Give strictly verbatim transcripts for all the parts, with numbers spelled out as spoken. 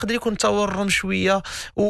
يقدر يكون تورم شويه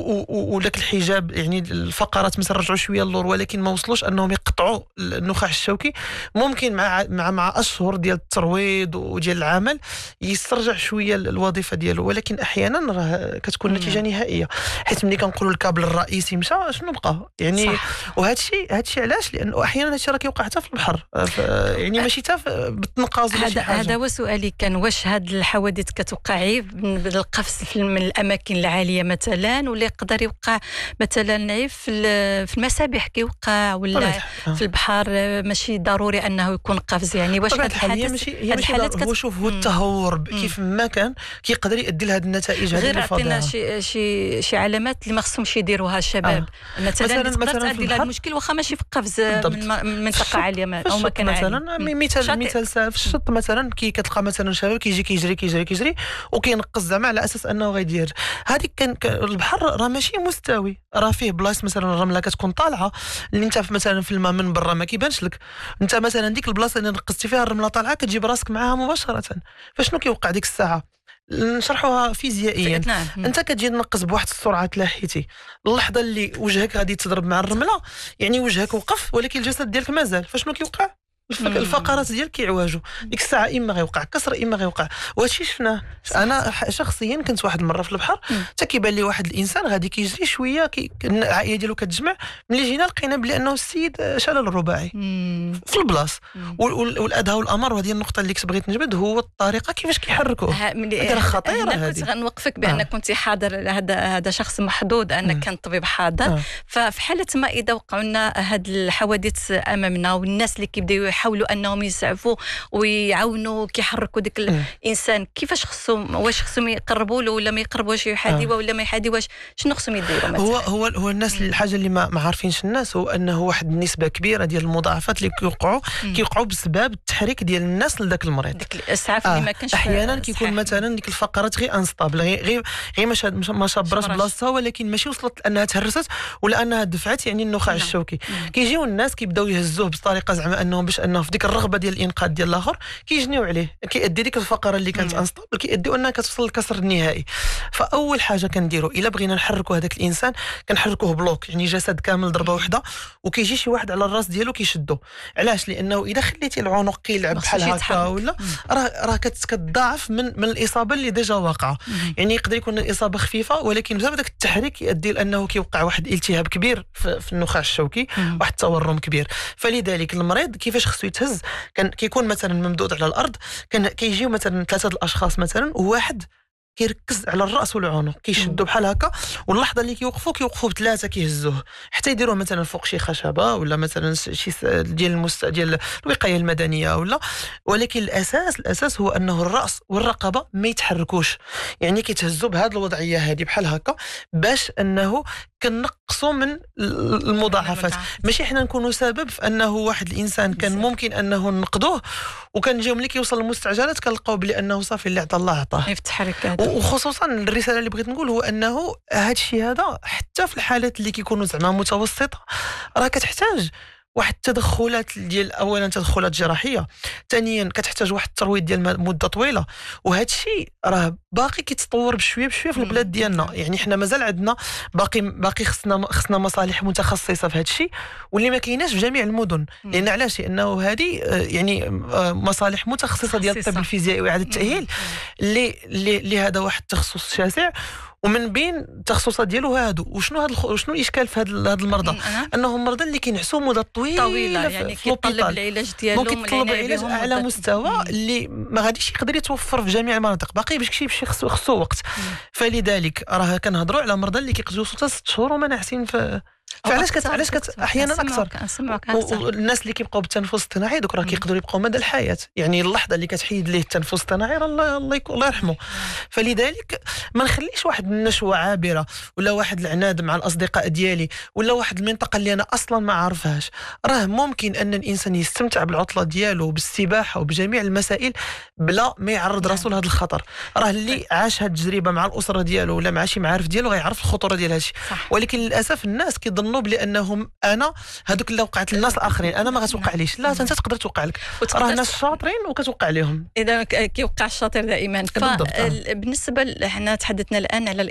وداك الحجاب، يعني الفقرات مثلا رجعوا شويه للور ولكن ما وصلوش انهم يقطعوا النخاع الشوكي. ممكن مع مع مع اشهر ديال الترويض وديال العمل يسترجع شويه الوظيفه ديالو، ولكن احيانا راه كتكون نتيجه نهائيه، حيت ملي كنقولوا الكابل الرئيسي مشى شنو بقى يعني. وهذا الشيء هذا الشيء علاش؟ لانه احيانا هذا الشيء راه كيوقع حتى في البحر، يعني ماشي حتى بالتنقاز ولا شي حاجه. هذا هو سؤالي كان، واش هاد الحوادث كتوقع بالقفز من الاماكن العاليه مثلا، ولا يقدر يوقع مثلا في المسابح كيوقع، ولا في البحر ماشي ضروري انه يكون قفز يعني؟ واش هاد الحالات ماشي الحالات كت... هو شوف هو التهور كيف ما كان كيقدر يؤدي لهذه النتائج هذه. غير عطينا شي شي شي علامات اللي ما خصهمش يديروها الشباب آه. مثلا مثلا تؤدي لهذا المشكل واخا ماشي في قفز من منطقه عاليه او مكان عالي. مثلا مثال مثال سهل في الشط مثلا كي كتلقى مثلا شباب كيجي كيجري كيجري كيجري وكينقص زعما على اساس انه غيدير هذيك. كان البحر راه ماشي مستوي، راه فيه بلايص مثلا الرمله كتكون طالعه اللي انت مثلا في الماء من برا ما كيبانش لك، انت مثلا ديك البلاصه اللي نقصتي فيها الرمله طالعه كتجيب راسك معاها مباشره. فشنو كيوقع ديك الساعه؟ نشرحوها فيزيائيا. نعم. انت كتجي تنقص بواحد السرعه تلاحيتي، اللحظه اللي وجهك غادي تضرب مع الرمله يعني وجهك وقف ولكن الجسد ديالك مازال. فشنو كيوقع؟ الفقرات ديالك كيعواجوا ديك الساعه، اما غيوقع كسر اما غيوقع. وهادشي شفناه. انا شخصيا كنت واحد المره في البحر حتى كيبان لي واحد الانسان غادي كيجري شويه كي... العائله ديالو كتجمع، ملي جينا لقينا بلي انه السيد شلل الرباعي في البلاص. والادهى والامر، وهذه النقطه اللي كنت بغيت نجبد، هو الطريقه كيفاش كيحركوا. هذه خطيره. هذه كنت غنوقفك بان آه. كنت حاضر، هذا هذا شخص محظوظ انك كان طبيب حاضر. آه. ففي حاله ما اذا وقعوا لنا هاد الحوادث امامنا والناس اللي كيبداو يحاولوا انهم يسعفوا ويعاونوا كيحركوا ديك الانسان، كيفاش خصهم؟ واش خصهم يقربوا له ولا ما يقربوش، يحاديوه ولا ما يحاديوهش؟ شنو خصهم يديروا مثلا؟ هو هو هو الناس الحاجه اللي ما, ما عارفينش الناس هو انه واحد النسبه كبيره ديال المضاعفات اللي كيوقعوا كيوقعوا بسبب التحريك ديال الناس لذاك المريض. ديك الاسعاف اللي آه. ما كانش احيانا كيكون مثلا ديك الفقرات غير انستابل، غير غير غير ما شابراش بلاصتها ولكن ماشي وصلت انها تهرست ولا انها دفعت يعني النخاع الشوكي. كيجيو الناس كيبداو يهزوه بطريقه زعما انهم باش انه في ديك الرغبه ديال الانقاذ ديال الاخر كيجنيو عليه، كيؤدي ديك الفقره اللي كانت انستابل كيؤدي انها كتوصل للكسر النهائي. فاول حاجه كنديروا الا بغينا نحركوا هذاك الانسان كنحركوه بلوك، يعني جسد كامل ضربه واحده، وكيجي شي واحد على الراس ديالو كيشدو. علاش؟ لانه اذا خليتي العنق كيلعب بحال هكا ولا راه راه كتضاعف من من الاصابه اللي ديجا واقعه. يعني يقدر يكون الاصابه خفيفه ولكن بسبب داك التحريك يؤدي لانه كيوقع واحد الالتهاب كبير في, في النخاع الشوكي، واحد التورم كبير. فلذلك المريض كيفاش خصو يتهز؟ كان كيكون مثلا ممدود على الارض، كان كيجيو مثلا ثلاثه الاشخاص مثلا وواحد كيركز على الراس والعنق كيشدوا بحال هكا، واللحظه اللي كيوقفوا كيوقفوا بثلاثه كيهزوه حتى يديروه مثلا فوق شي خشبه ولا مثلا شي ديال المست... ديال الوقايه المدنيه ولا. ولكن الاساس الاساس هو انه الراس والرقبه ما يتحركوش، يعني كيتهزوا بهذه الوضعيه هذه بحال هكا باش انه كنقصوا من المضاعفات. ماشي حنا نكونوا سبب في انه واحد الانسان كان ممكن انه نقضوه وكنجيو ملي كيوصل للمستعجلات كنلقاو بلي انه صافي اللي عطى الله عطاه. يفتحرك. وخصوصا الرساله اللي بغيت نقول هو انه هذا الشيء هذا حتى في الحالات اللي كيكونوا زعما متوسطه راه كتحتاج واحد التدخلات ديال اولا تدخلات جراحيه، ثانيا كتحتاج واحد الترويض ديال مده طويله. وهذا الشيء راه باقي كيتطور بشويه بشويه في البلاد ديالنا. يعني حنا مازال عندنا باقي باقي خصنا خصنا مصالح متخصصه في هذا الشيء واللي ما كايناش في جميع المدن. لان علاش؟ لانه هذه يعني مصالح متخصصه ديال الطب الفيزيائي واعاده التاهيل اللي اللي هذا واحد التخصص شاسع، ومن بين التخصصات ديالو هادو. وشنو هاد الخ... شنو الاشكال في هاد هاد المرضى؟ انهم مرضى اللي كينعسوا مده طويله, طويلة يعني كيطلب العلاج ديالهم، ممكن يطلب علاج اعلى مستوى اللي ما غاديش يقدر يتوفر في جميع المناطق، باقي باش شي بشي خصو خصو وقت. فلذلك راه كنهضروا على مرضى اللي كيقدروا يوصلوا حتى ست شهور وما ناعسين في فعلاش كت... علاش كت... احيانا اكثر. والناس اللي كيبقاو بالتنفس الاصطناعي دوك راه كيقدروا يبقاو مدى الحياه، يعني اللحظه اللي كتحيد ليه التنفس الاصطناعي الله الله يكون الله يرحمه. فلذلك ما نخليش واحد النشوه عابره ولا واحد العناد مع الاصدقاء ديالي ولا واحد المنطقه اللي انا اصلا ما عارفهاش. راه ممكن ان الانسان يستمتع بالعطله ديالو بالسباحه وبجميع المسائل بلا ما يعرض راسو لهذا الخطر. راه اللي عاش هذه التجربه مع الاسره ديالو ولا مع شي معارف ديالو غيعرف الخطوره ديال هذا الشيء. ولكن للاسف الناس كيضربوا كيظنوا بلي انهم انا هذوك اللي وقعت للناس الاخرين انا ما غتوقع ليش. لا انت تقدر توقع لك، راه الناس شاطرين وكتوقع لهم. اذا كيوقع الشاطر دائما. بالنسبه حنا تحدثنا الان على